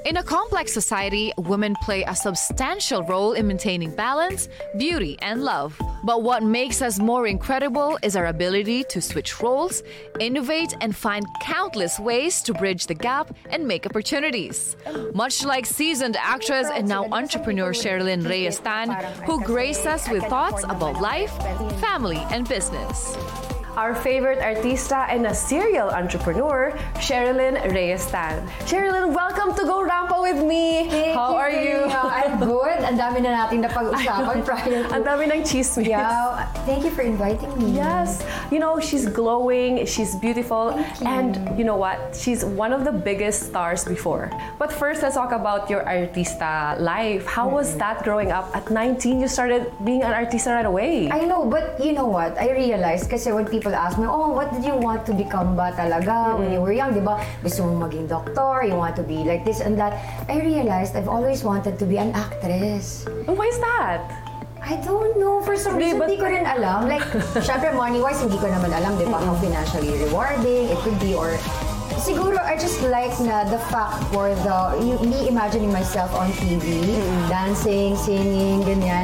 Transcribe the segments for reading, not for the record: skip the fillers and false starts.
In a complex society, women play a substantial role in maintaining balance, beauty, and love. But what makes us more incredible is our ability to switch roles, innovate, and find countless ways to bridge the gap and make opportunities. Much like seasoned actress and now entrepreneur Sherilyn Reyes-Tan, who graced us with thoughts about life, family, and business. Our favorite artista and a serial entrepreneur, Sherilyn Reyes-Tan. Sherilyn, welcome to Go Rampa with me. How are you? I'm good. Ang dami na nating napag-usapan prior to... Ang dami ng chismis. Yeah. Thank you for inviting me. Yes. You know, she's glowing, she's beautiful, and you know what? She's one of the biggest stars before. But first, let's talk about your artista life. How was that growing up? At 19, you started being an artista right away. I know, but you know what? I realized kasi when people ask me, oh, what did you want to become ba talaga when you were young, di ba? Gusto mo maging doctor, you want to be like this and that. I realized I've always wanted to be an actress. Oh, why is that? I don't know. For some reason, hindi ko rin alam. Like, syempre, money-wise, hindi ko naman alam, di ba, how financially rewarding it could be, or siguro, I just like na the fact for me imagining myself on TV, dancing, singing, ganyan.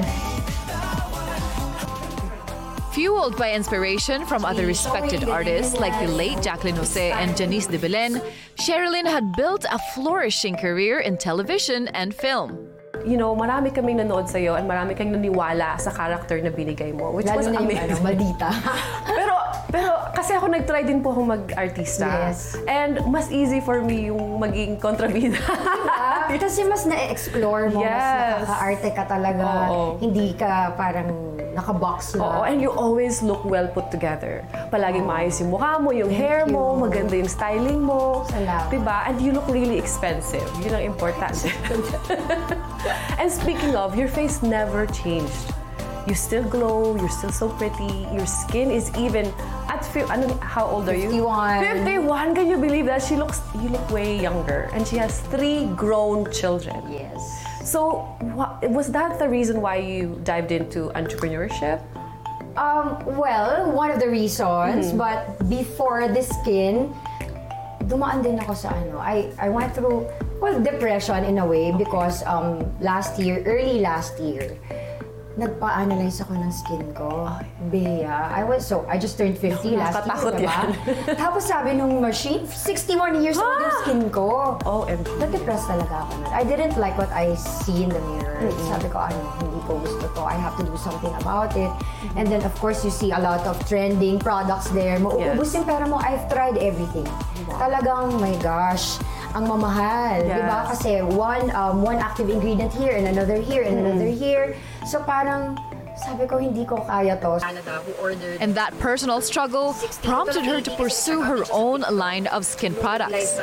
Fueled by inspiration from other respected artists like the late Jacqueline Jose and Janice de Belen, Sherilyn had built a flourishing career in television and film. You know, marami kaming nanood sa'yo and marami kang naniwala sa character na binigay mo, which was amazing. Maldita. pero kasi ako nag-try din po akong mag-artista. Yes. And mas easy for me yung maging kontrabida. Kasi mas na-explore mo, mas nakaka-arte ka talaga. Hindi ka parang naka-box lang. And you always look well put together. Palaging maayos yung mukha mo, yung hair mo, maganda yung styling mo. Salamat. Diba? And you look really expensive. Yun ang importante. And speaking of, your face never changed. You still glow, you're still so pretty, your skin is even at how old are you? 51. 51, can you believe that? You look way younger, and she has 3 grown children. Yes. So, was that the reason why you dived into entrepreneurship? Well, one of the reasons, but before the skin, dumaan din ako sa I went through, depression in a way because early last year, nagpa-analyze ako ng skin ko. Bea, I just turned 50 last year, diba? Tapos sabi nung machine, 61 years old yung skin ko. Nag-depress talaga ako. I didn't like what I see in the mirror. Sabi ko, hindi ko gusto to. I have to do something about it. And then, of course, you see a lot of trending products there. Mauubos yung pera mo. I've tried everything. Talagang, my gosh, ang mamahal, di ba? Kasi one active ingredient here and another here and another here. So parang sabi ko hindi ko kaya to. And that personal struggle prompted her to pursue her own line of skin products.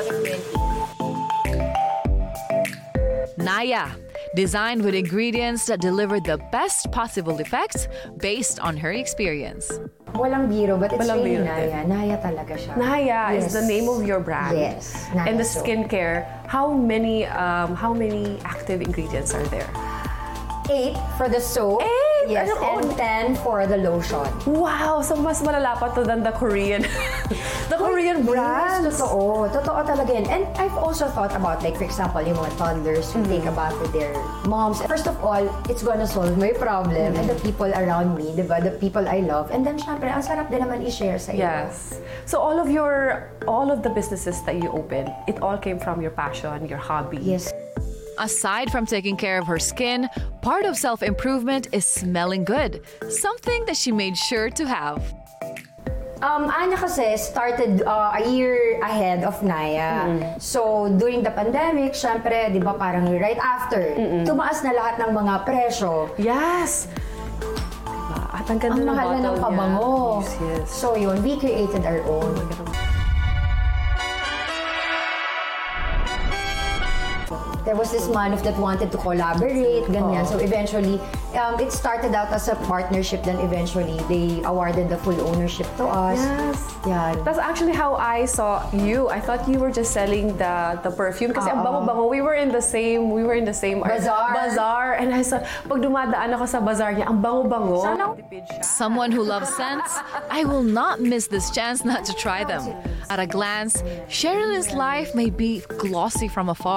Naya, designed with ingredients that deliver the best possible effects based on her experience. Walang biro, but it's really Naya. Naya talaga siya. Naya is the name of your brand. Yes. Naya and the soap. skincare, how many active ingredients are there? 8 for the soap. 8? Yes, and 10 for the lotion. Wow! So mas malala pa to than the Korean Korean brands. Yes, totoo talaga yan. And I've also thought about, like, for example, yung mga toddlers who take a bath with their moms. First of all, it's gonna solve my problem and the people around me, diba? The people I love. And then, syempre, ang sarap din naman i-share sa iyo. Yes. So all of the businesses that you opened, it all came from your passion, your hobby. Yes. Aside from taking care of her skin, part of self-improvement is smelling good, something that she made sure to have. Anya kasi started a year ahead of Naya. So, during the pandemic, syempre, di ba parang right after, tumaas na lahat ng mga presyo. Yes! Diba? At ang ganda Ang mahal na ng pabango. Yes. So yun, we created our own. There was this man that wanted to collaborate, ganyan. So eventually, it started out as a partnership. Then eventually, they awarded the full ownership to us. Yes. Yeah. That's actually how I saw you. I thought you were just selling the perfume kasi ang bango-bango. We were in the same bazaar. And I saw, pag dumadaan ako sa bazaar niya, ang bango-bango. Someone who loves scents, I will not miss this chance not to try them. At a glance, Sherilyn's life may be glossy from afar,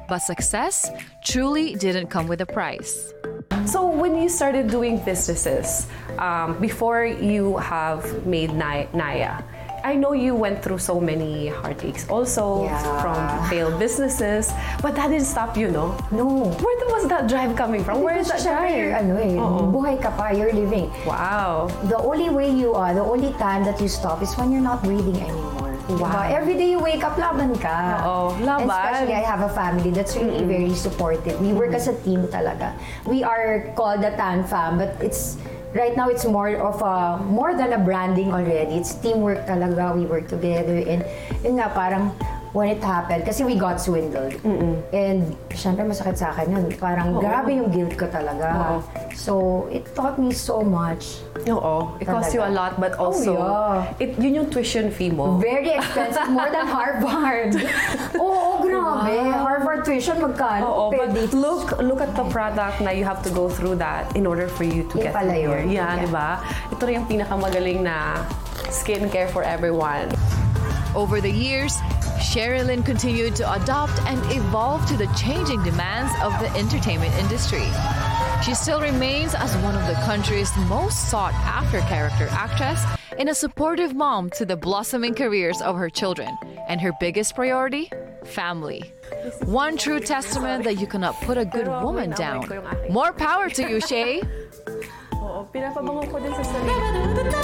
But success truly didn't come with a price. So when you started doing businesses, before you have made Naya, I know you went through so many heartaches also from failed businesses, but that didn't stop you, no? No. Where was that drive coming from? Where is that drive? Buhay ka pa, you're living. Wow. The only time that you stop is when you're not breathing anymore. Wow. Every day you wake up, laban ka. Laban. And especially I have a family that's really very supportive. We work as a team talaga. We are called the Tan Fam, but right now it's more than a branding already. It's teamwork talaga. We work together, and yun nga parang when it happened, kasi we got swindled. And syempre masakit sa akin yun. Parang grabe yung guilt ko talaga. So it taught me so much. It cost you a lot, but also yun yung tuition fee mo. Very expensive, more than Harvard. Grabe. Harvard tuition magkano? But look at the product na you have to go through that in order for you to get here. Yeah, diba? Ito rin yung pinakamagaling na skincare for everyone. Over the years, Sherilyn continued to adopt and evolve to the changing demands of the entertainment industry. She still remains as one of the country's most sought-after character actress and a supportive mom to the blossoming careers of her children. And her biggest priority? Family. One true testament that you cannot put a good woman down. More power to you, Shay! Pinapabango ko din sa sarili.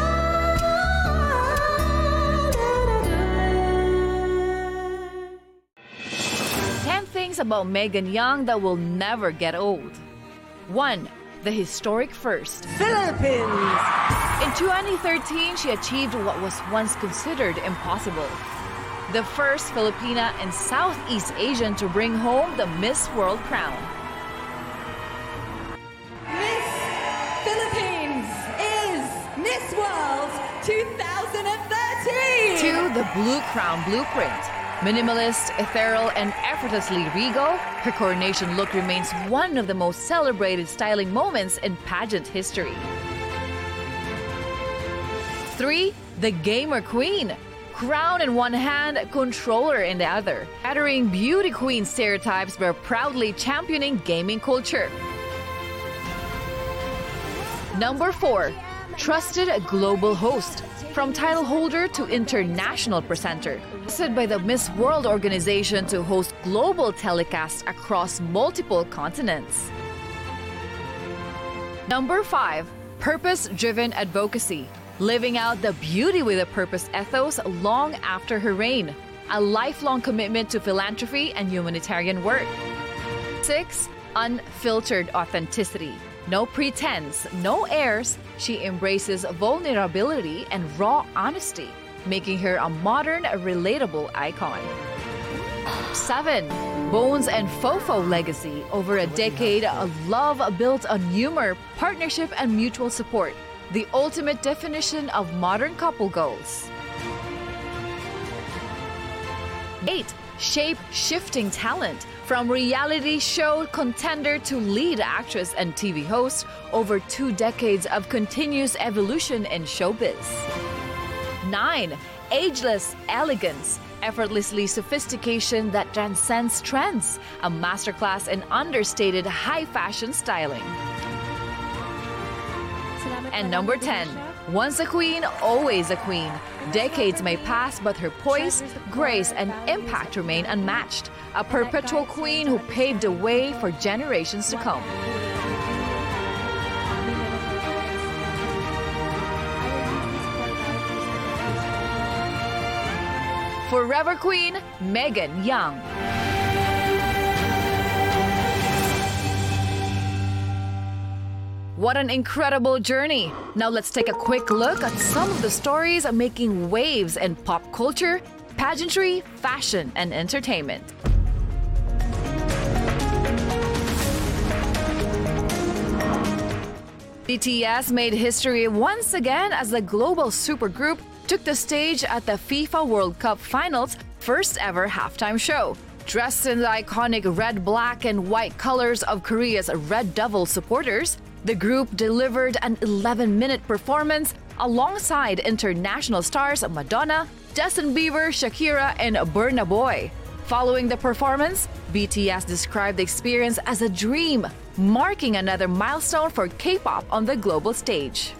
10 things about Megan Young that will never get old. 1. The historic first. Philippines! In 2013, she achieved what was once considered impossible. The first Filipina and Southeast Asian to bring home the Miss World crown. Miss Philippines is Miss World 2013! 2. The Blue Crown blueprint. Minimalist, ethereal, and effortlessly regal, her coronation look remains one of the most celebrated styling moments in pageant history. 3. The Gamer Queen. Crown in one hand, controller in the other. Shattering beauty queen stereotypes by proudly championing gaming culture. Number 4. Trusted global host. From title holder to international presenter. Trusted by the Miss World organization to host global telecasts across multiple continents. Number 5. Purpose-driven advocacy. Living out the beauty with a purpose ethos long after her reign. A lifelong commitment to philanthropy and humanitarian work. 6. Unfiltered authenticity. No pretense, no airs, she embraces vulnerability and raw honesty, making her a modern, relatable icon. 7. Bones and Fofo legacy. Over a decade of love built on humor, partnership, and mutual support. The ultimate definition of modern couple goals. 8. Shape-shifting talent. From reality show contender to lead actress and TV host, over 2 decades of continuous evolution in showbiz. 9. Ageless elegance. Effortlessly sophistication that transcends trends. A masterclass in understated high fashion styling. And number 10. Once a queen, always a queen. Decades may pass, but her poise, grace, and impact remain unmatched. A perpetual queen who paved the way for generations to come. Forever Queen, Megan Young. What an incredible journey! Now let's take a quick look at some of the stories making waves in pop culture, pageantry, fashion, and entertainment. BTS made history once again as the global supergroup took the stage at the FIFA World Cup Finals' first ever halftime show. Dressed in the iconic red, black, and white colors of Korea's Red Devil supporters, the group delivered an 11-minute performance alongside international stars Madonna, Justin Bieber, Shakira, and Burna Boy. Following the performance, BTS described the experience as a dream, marking another milestone for K-pop on the global stage.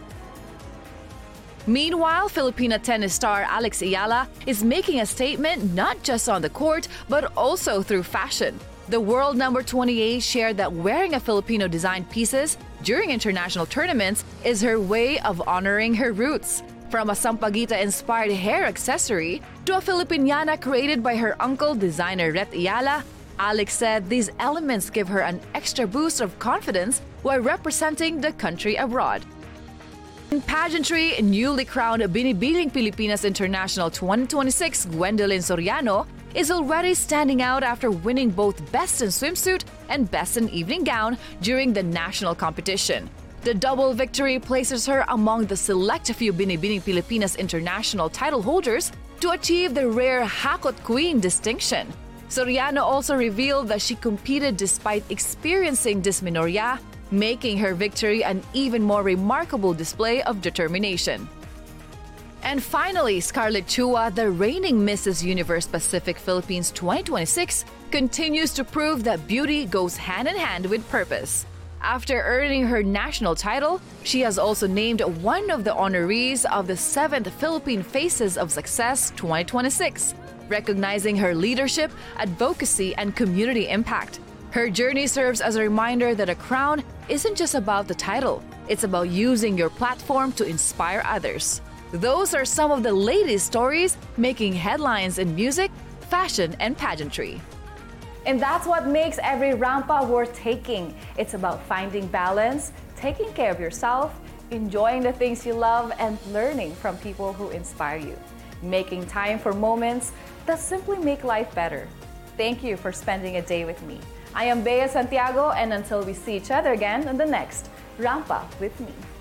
Meanwhile, Filipina tennis star Alex Ayala is making a statement not just on the court, but also through fashion. The world number 28 shared that wearing a Filipino-designed pieces during international tournaments is her way of honoring her roots. From a Sampaguita-inspired hair accessory to a Filipiniana created by her uncle, designer Rhett Ayala, Alex said these elements give her an extra boost of confidence while representing the country abroad. In pageantry, newly crowned Binibining Pilipinas International 2026 Gwendolyn Soriano is already standing out after winning both Best in Swimsuit and Best in Evening Gown during the national competition. The double victory places her among the select few Binibining Pilipinas International title holders to achieve the rare Hakot Queen distinction. Soriano also revealed that she competed despite experiencing dysmenorrhea, making her victory an even more remarkable display of determination. And finally, Scarlett Chua, the reigning Mrs. Universe Pacific Philippines 2026, continues to prove that beauty goes hand in hand with purpose. After earning her national title, she has also named one of the honorees of the 7th Philippine Faces of Success 2026, recognizing her leadership, advocacy, and community impact. Her journey serves as a reminder that a crown isn't just about the title, it's about using your platform to inspire others. Those are some of the latest stories making headlines in music, fashion, and pageantry. And that's what makes every Rampa worth taking. It's about finding balance, taking care of yourself, enjoying the things you love, and learning from people who inspire you. Making time for moments that simply make life better. Thank you for spending a day with me. I am Bea Santiago, and until we see each other again on the next Rampa with me.